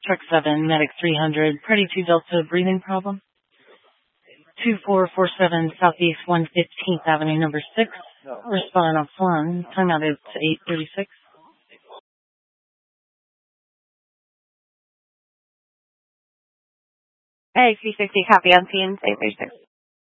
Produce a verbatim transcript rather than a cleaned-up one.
Truck seven, Medic three hundred, Pretty two Delta, breathing problem. two four four seven Southeast one hundred fifteenth Avenue, number six. Responding off one. Timeout is eight thirty-six. Hey, three sixty, copy on scene, eight thirty-six.